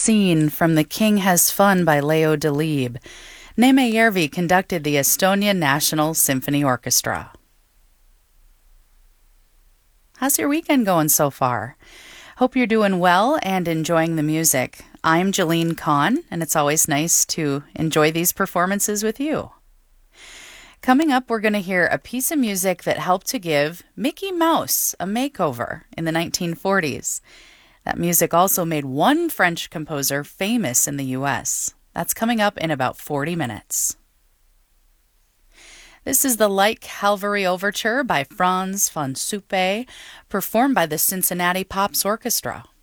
Scene from The King Has Fun by Leo Delibes. Neeme Järvi conducted the Estonia National Symphony Orchestra. How's your weekend going so far? Hope you're doing well and enjoying the music. I'm Jeline Kahn, and it's always nice to enjoy these performances with you. Coming up, we're going to hear a piece of music that helped to give Mickey Mouse a makeover in the 1940s. That music also made one French composer famous in the U.S. That's coming up in about 40 minutes. This is the Light Cavalry Overture by Frans van Suppe, performed by the Cincinnati Pops Orchestra.